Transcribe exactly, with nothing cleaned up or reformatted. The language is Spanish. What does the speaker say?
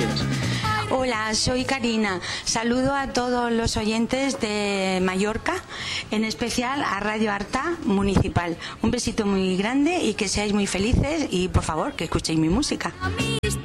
quieras. Hola, soy Karina. Saludo a todos los oyentes de Mallorca, en especial a Radio Arta Municipal. Un besito muy grande y que seáis muy felices y, por favor, que escuchéis mi música.